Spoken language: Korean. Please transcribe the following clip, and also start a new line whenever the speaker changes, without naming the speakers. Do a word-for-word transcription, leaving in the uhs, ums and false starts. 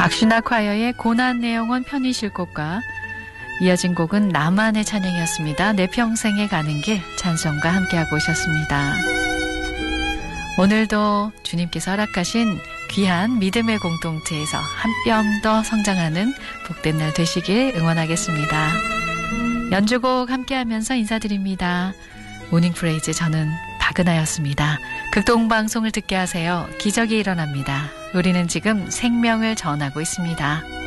박신아 콰이어의 고난 내영원 편히 쉴 곳과 이어진 곡은 나만의 찬양이었습니다. 내 평생에 가는 길 찬송과 함께하고 오셨습니다. 오늘도 주님께서 허락하신 귀한 믿음의 공동체에서 한 뼘 더 성장하는 복된 날 되시길 응원하겠습니다. 연주곡 함께하면서 인사드립니다. 모닝 프레이즈 저는 박은하였습니다. 극동방송을 듣게 하세요. 기적이 일어납니다. 우리는 지금 생명을 전하고 있습니다.